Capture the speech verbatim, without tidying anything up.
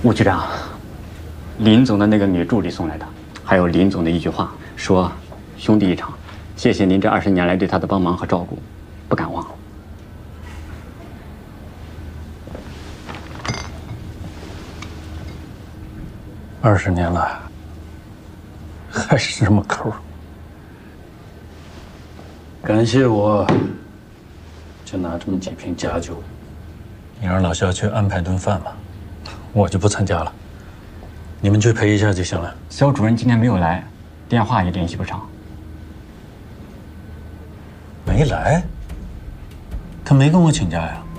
吴局长，林总的那个女助理送来的，还有林总的一句话，说兄弟一场，谢谢您这二十年来对他的帮忙和照顾，不敢忘。 二十年了，还是这么抠。感谢我，就拿这么几瓶假酒。你让老肖去安排顿饭吧，我就不参加了。你们去陪一下就行了。 肖主任今天没有来，电话也联系不上。 没来？他没跟我请假呀。